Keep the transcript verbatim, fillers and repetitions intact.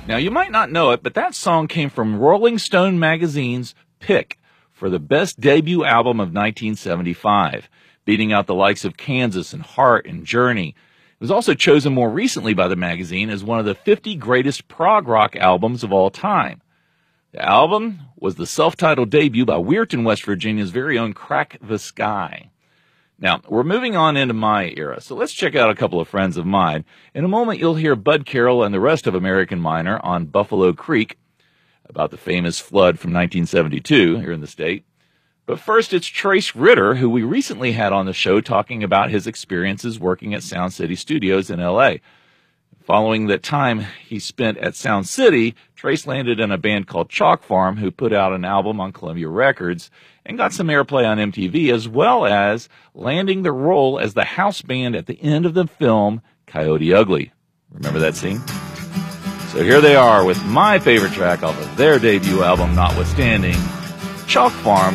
Now, you might not know it, but that song came from Rolling Stone magazine's pick for the best debut album of nineteen seventy-five, beating out the likes of Kansas and Heart and Journey. It was also chosen more recently by the magazine as one of the fifty greatest prog rock albums of all time. The album was the self-titled debut by Weirton, West Virginia's very own Crack the Skye. Now, we're moving on into my era, so let's check out a couple of friends of mine. In a moment, you'll hear Bud Carroll and the rest of American Miner on Buffalo Creek, about the famous flood from nineteen seventy-two here in the state. But first, it's Trace Ritter, who we recently had on the show talking about his experiences working at Sound City Studios in L A. Following the time he spent at Sound City, Trace landed in a band called Chalk Farm, who put out an album on Columbia Records and got some airplay on M T V, as well as landing the role as the house band at the end of the film Coyote Ugly. Remember that scene? So here they are with my favorite track off of their debut album, Notwithstanding, Chalk Farm.